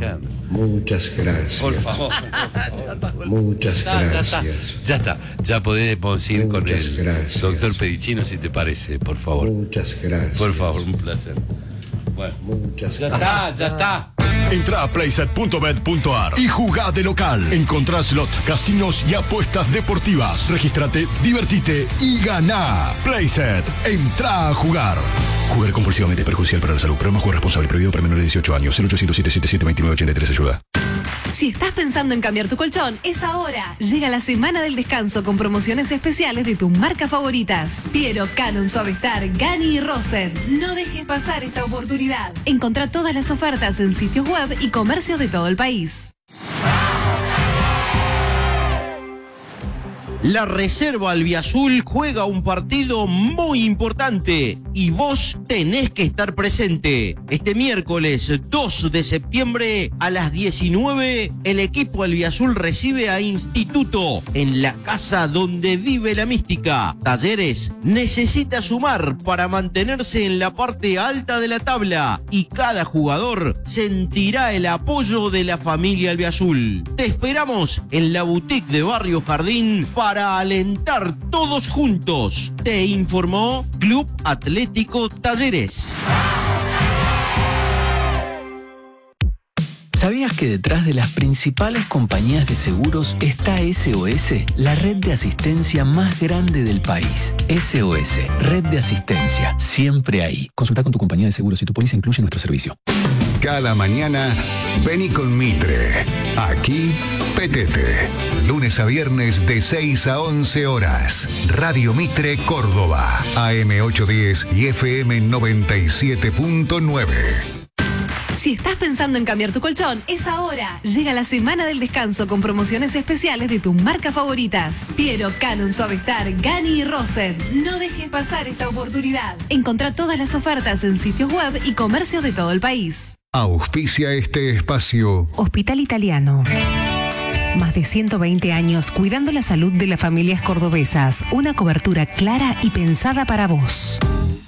trabajando. Muchas gracias. Por favor. Muchas gracias. Ya está. Ya podemos ir con Muchas el gracias. doctor Pedicino, si te parece, por favor. Muchas gracias. Por favor, un placer. Bueno, Muchas ya gracias. está. Entra a playset.bet.ar y jugá de local. Encontrá slot, casinos y apuestas deportivas. Regístrate, divertite y ganá. Playset, entrá a jugar. Jugar compulsivamente es perjudicial para la salud. Programa Juego Responsable, prohibido para menores de 18 años. 0800-777-2983, ayuda. Si estás pensando en cambiar tu colchón, es ahora. Llega la semana del descanso con promociones especiales de tus marcas favoritas. Piero, Canon, Suavestar, Gani y Rosen. No dejes pasar esta oportunidad. Encontrá todas las ofertas en sitios web y comercios de todo el país. La Reserva Albiazul juega un partido muy importante y vos tenés que estar presente. Este miércoles 2 de septiembre a las 19, el equipo albiazul recibe a Instituto en la casa donde vive la mística. Talleres necesita sumar para mantenerse en la parte alta de la tabla y cada jugador sentirá el apoyo de la familia albiazul. Te esperamos en la boutique de Barrio Jardín para alentar todos juntos. Te informó Club Atlético Talleres. ¿Sabías que detrás de las principales compañías de seguros está SOS, la red de asistencia más grande del país? SOS, red de asistencia, siempre ahí. Consulta con tu compañía de seguros si tu póliza incluye nuestro servicio. Cada mañana, vení con Mitre. Aquí, Petete. Lunes a viernes de 6 a 11 horas. Radio Mitre Córdoba. AM 810 y FM 97.9. Si estás pensando en cambiar tu colchón, es ahora. Llega la semana del descanso con promociones especiales de tus marcas favoritas. Piero, Canon, Suavestar, Gani y Rosen. No dejes pasar esta oportunidad. Encontrá todas las ofertas en sitios web y comercios de todo el país. Auspicia este espacio. Hospital Italiano. Más de 120 años cuidando la salud de las familias cordobesas. Una cobertura clara y pensada para vos.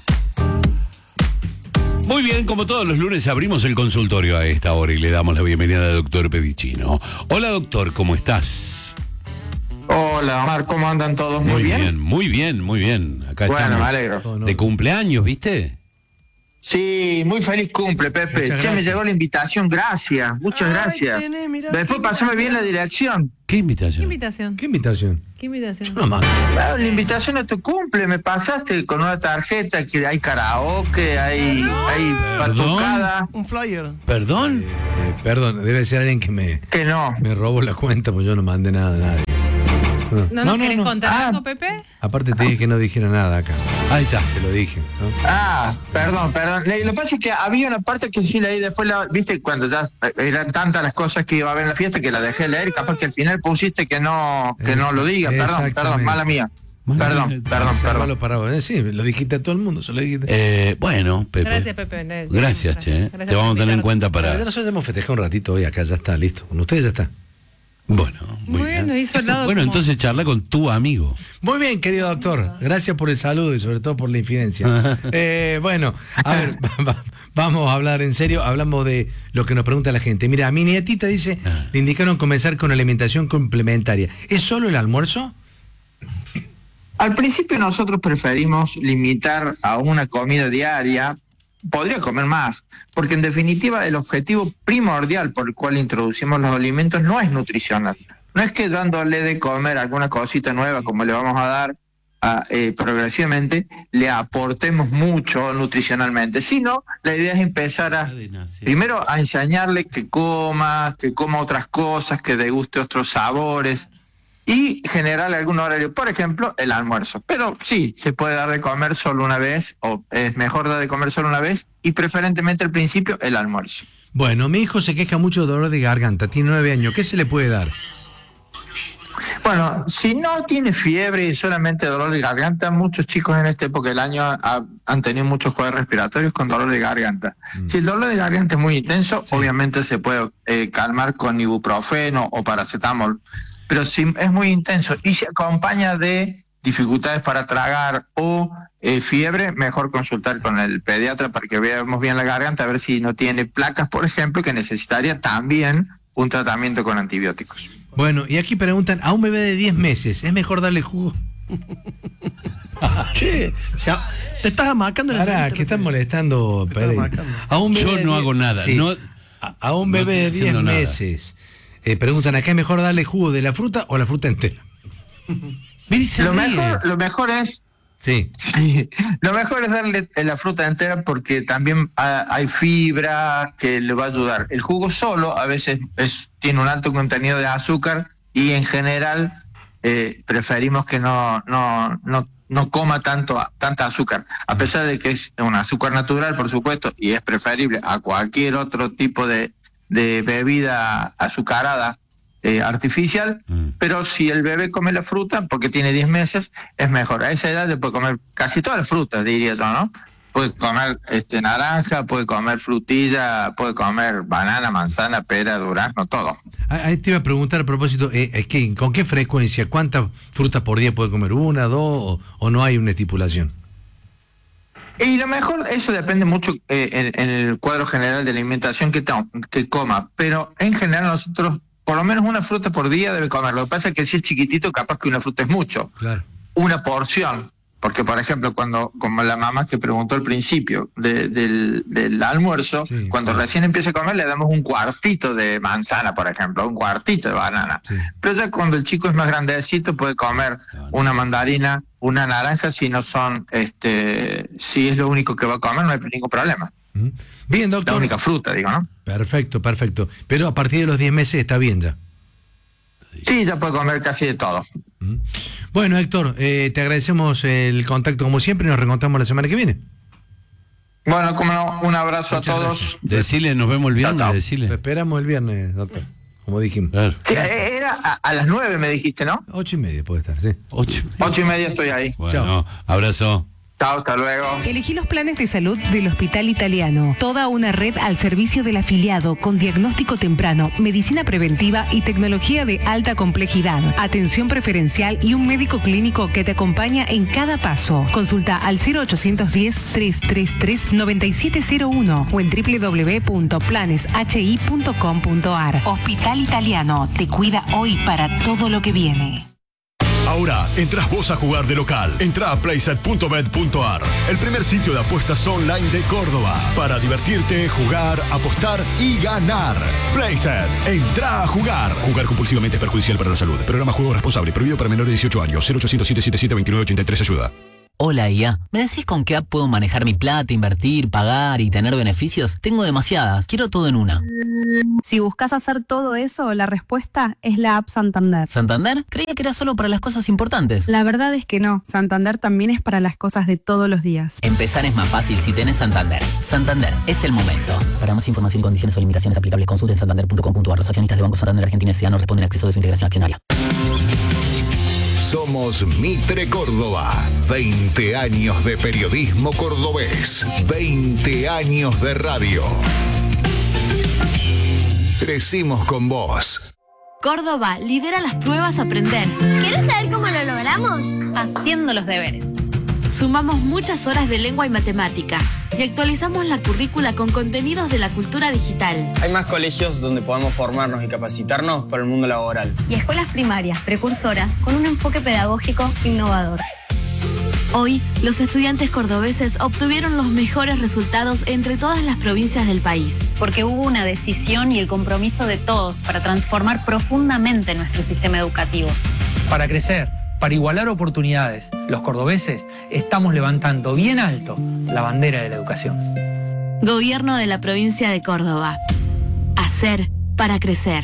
Muy bien, como todos los lunes abrimos el consultorio a esta hora y le damos la bienvenida al doctor Pedicino. Hola doctor, ¿cómo estás? Hola Omar, ¿cómo andan todos? ¿Muy bien? Muy bien. Acá bueno, estamos. Me alegro. De cumpleaños, ¿viste? Sí, muy feliz cumple, Pepe. Che, me llegó la invitación, gracias, muchas gracias. Después pasame bien la dirección. ¿Qué invitación? ¿Qué invitación? No más. Claro, la invitación a tu cumple, me pasaste con una tarjeta que hay karaoke, hay batucada. Un flyer. ¿Perdón? Perdón, debe ser alguien que me robó la cuenta, pues yo no mandé nada a nadie. ¿No querés contar algo, Pepe? Aparte te dije que no dijera nada acá. Ahí está. Te lo dije, ¿no? Perdón. Lo que pasa es que había una parte que sí leí, después viste, cuando ya eran tantas las cosas que iba a haber en la fiesta que la dejé leer, capaz que al final pusiste que no lo diga. Perdón, mala mía. Perdón. Malo para vos. Sí, lo dijiste a todo el mundo, se lo dijiste. Bueno, Pepe. Gracias, Pepe. Gracias, che. Te vamos a tener en cuenta para... Pero nosotros hemos festejado un ratito hoy, acá ya está, listo. Con ustedes ya está. Bueno, muy bien. Nos hizo el lado bueno, como... entonces charla con tu amigo. Muy bien, querido doctor. Gracias por el saludo y sobre todo por la infidencia. Bueno, a ver, vamos a hablar en serio. Hablamos de lo que nos pregunta la gente. Mira, mi nietita dice, le indicaron comenzar con alimentación complementaria. ¿Es solo el almuerzo? Al principio nosotros preferimos limitar a una comida diaria. Podría comer más, porque en definitiva el objetivo primordial por el cual introducimos los alimentos no es nutricional. No es que dándole de comer alguna cosita nueva como le vamos a dar progresivamente, le aportemos mucho nutricionalmente, sino la idea es empezar primero a enseñarle que coma otras cosas, que deguste otros sabores, y generarle algún horario, por ejemplo, el almuerzo. Pero sí, se puede dar de comer solo una vez, o es mejor dar de comer solo una vez, y preferentemente al principio el almuerzo. Bueno, mi hijo se queja mucho de dolor de garganta, tiene 9 años, ¿qué se le puede dar? Bueno, si no tiene fiebre y solamente dolor de garganta, muchos chicos en esta época del año han tenido muchos cuadros respiratorios con dolor de garganta. Si el dolor de garganta es muy intenso, obviamente se puede calmar con ibuprofeno o paracetamol. Pero si es muy intenso y se acompaña de dificultades para tragar o fiebre, mejor consultar con el pediatra para que veamos bien la garganta, a ver si no tiene placas, por ejemplo, que necesitaría también un tratamiento con antibióticos. Bueno, y aquí preguntan, a un bebé de 10 meses, ¿es mejor darle jugo? Che, o sea, te estás amacando en el Ahora, que están molestando, Pereira. A un bebé Yo no hago nada. Sí, No, a un bebé de 10 meses. Preguntan acá, ¿es mejor darle jugo de la fruta o la fruta entera? Lo mejor es... Sí. Lo mejor es darle la fruta entera porque también hay fibra que le va a ayudar. El jugo solo a veces tiene un alto contenido de azúcar y en general preferimos que no coma tanta azúcar, a pesar de que es un azúcar natural, por supuesto, y es preferible a cualquier otro tipo de bebida azucarada artificial, pero si el bebé come la fruta, porque tiene 10 meses, es mejor. A esa edad le puede comer casi todas las frutas, diría yo, ¿no? Puede comer naranja, puede comer frutilla, puede comer banana, manzana, pera, durazno, todo. Ahí te iba a preguntar a propósito, ¿con qué frecuencia? ¿Cuántas frutas por día puede comer? ¿Una, dos o no hay una estipulación? Y lo mejor, eso depende mucho en el cuadro general de la alimentación que coma, pero en general nosotros por lo menos una fruta por día debe comer. Lo que pasa es que si es chiquitito, capaz que una fruta es mucho. Claro. Una porción. Porque, por ejemplo, como la mamá que preguntó al principio del almuerzo, sí, cuando recién empieza a comer le damos un cuartito de manzana, por ejemplo, un cuartito de banana. Sí. Pero ya cuando el chico es más grandecito puede comer una mandarina, una naranja, si no son, si es lo único que va a comer, no hay ningún problema. Bien, doctor. La única fruta, digo, ¿no? Perfecto. Pero a partir de los 10 meses está bien ya. Sí, ya puede comer casi de todo. Bueno, Héctor, te agradecemos el contacto como siempre y nos reencontramos la semana que viene. Bueno, como no, un abrazo a todos. Decile, nos vemos el viernes, decile. Lo esperamos el viernes, doctor, como dijimos. Claro. Sí, era a las 9 me dijiste, ¿no? 8:30 puede estar, sí. 8:30 estoy ahí. Bueno, chao. Abrazo. Chao, hasta luego. Elegí los planes de salud del Hospital Italiano. Toda una red al servicio del afiliado con diagnóstico temprano, medicina preventiva y tecnología de alta complejidad. Atención preferencial y un médico clínico que te acompaña en cada paso. Consulta al 0810-333-9701 o en www.planeshi.com.ar. Hospital Italiano te cuida hoy para todo lo que viene. Ahora, entras vos a jugar de local. Entra a playset.bet.ar, el primer sitio de apuestas online de Córdoba. Para divertirte, jugar, apostar y ganar. Playset, entra a jugar. Jugar compulsivamente es perjudicial para la salud. Programa Juego Responsable, prohibido para menores de 18 años. 0800-777-2983, ayuda. Hola, IA. ¿Me decís con qué app puedo manejar mi plata, invertir, pagar y tener beneficios? Tengo demasiadas. Quiero todo en una. Si buscas hacer todo eso, la respuesta es la app Santander. ¿Santander? Creía que era solo para las cosas importantes. La verdad es que no. Santander también es para las cosas de todos los días. Empezar es más fácil si tenés Santander. Santander, es el momento. Para más información, condiciones o limitaciones aplicables, consulten santander.com.ar. Los accionistas de Banco Santander Argentina S.A. no responden a acceso de su integración accionaria. Somos Mitre Córdoba. 20 años de periodismo cordobés. 20 años de radio. Crecimos con vos. Córdoba lidera las pruebas Aprender. ¿Quieres saber cómo lo logramos? Haciendo los deberes. Sumamos muchas horas de lengua y matemática y actualizamos la currícula con contenidos de la cultura digital. Hay más colegios donde podamos formarnos y capacitarnos para el mundo laboral. Y escuelas primarias, precursoras, con un enfoque pedagógico innovador. Hoy, los estudiantes cordobeses obtuvieron los mejores resultados entre todas las provincias del país. Porque hubo una decisión y el compromiso de todos para transformar profundamente nuestro sistema educativo. Para crecer, para igualar oportunidades, los cordobeses estamos levantando bien alto la bandera de la educación. Gobierno de la provincia de Córdoba. Hacer para crecer.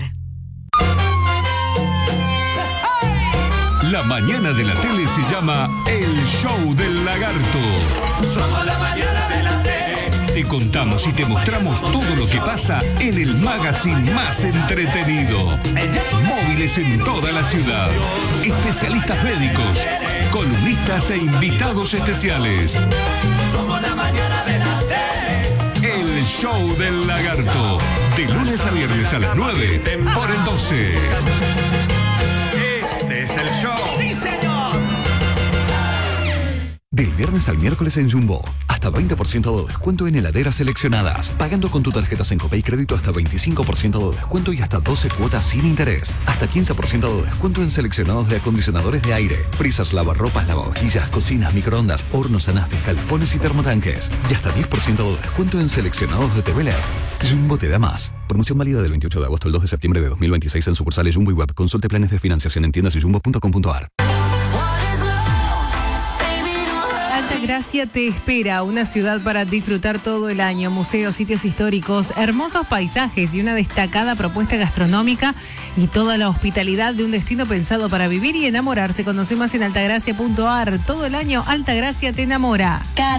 La mañana de la tele se llama El Show del Lagarto. Somos la mañana de la tele. Te contamos y te mostramos todo lo que pasa en el magazine más entretenido. Móviles en toda la ciudad. Especialistas médicos, columnistas e invitados especiales. Somos la mañana de la tele. El Show del Lagarto. De lunes a viernes a las 9 por el 12. Este es el show. ¡Sí, señor! Del viernes al miércoles en Jumbo. Hasta 20% de descuento en heladeras seleccionadas. Pagando con tu tarjeta Sencopay Crédito hasta 25% de descuento y hasta 12 cuotas sin interés. Hasta 15% de descuento en seleccionados de acondicionadores de aire. Frisas, lavarropas, lavavajillas, cocinas, microondas, hornos, anafes, calefones y termotanques. Y hasta 10% de descuento en seleccionados de TV LED. Jumbo te da más. Promoción válida del 28 de agosto al 2 de septiembre de 2026 en sucursales Jumbo y Web. Consulte planes de financiación en tiendas y jumbo.com.ar. Altagracia te espera, una ciudad para disfrutar todo el año, museos, sitios históricos, hermosos paisajes y una destacada propuesta gastronómica y toda la hospitalidad de un destino pensado para vivir y enamorarse. Conoce más en altagracia.ar. Todo el año Altagracia te enamora.